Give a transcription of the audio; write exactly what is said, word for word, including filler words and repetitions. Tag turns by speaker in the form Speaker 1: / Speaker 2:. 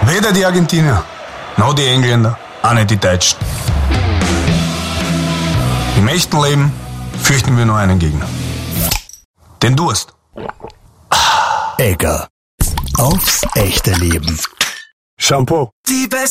Speaker 1: Weder die Argentinier, noch die Engländer, auch nicht die Deutschen. Im echten Leben fürchten wir nur einen Gegner. Den Durst.
Speaker 2: Egger. Aufs echte Leben.
Speaker 1: Shampoo.
Speaker 3: Die